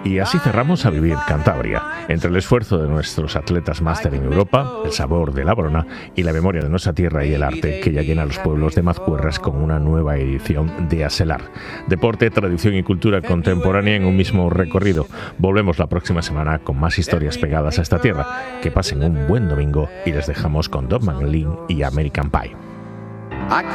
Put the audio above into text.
Y así cerramos A Vivir Cantabria. Entre el esfuerzo de nuestros atletas máster en Europa, el sabor de la brona y la memoria de nuestra tierra y el arte que ya llena los pueblos de Mazcuerras con una nueva edición de Aselar. Deporte, tradición y cultura contemporánea en un mismo recorrido. Volvemos la próxima semana con más historias pegadas a esta tierra. Que pasen un buen domingo y les dejamos con Dog McLean y American Pie.